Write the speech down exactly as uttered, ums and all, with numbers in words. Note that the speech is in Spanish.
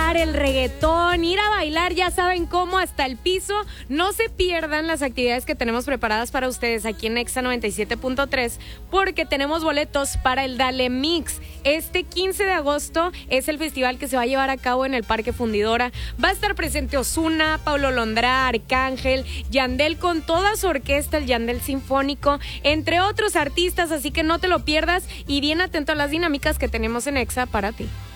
cantar el reggaetón, ir a bailar, ya saben cómo, hasta el piso. No se pierdan las actividades que tenemos preparadas para ustedes aquí en Exa noventa y siete punto tres, porque tenemos boletos para el Dale Mix. Este quince de agosto es el festival que se va a llevar a cabo en el Parque Fundidora. Va a estar presente Ozuna, Paulo Londra, Arcángel, Yandel con toda su orquesta, el Yandel Sinfónico, entre otros artistas, así que no te lo pierdas y bien atento a las dinámicas que tenemos en Exa para ti.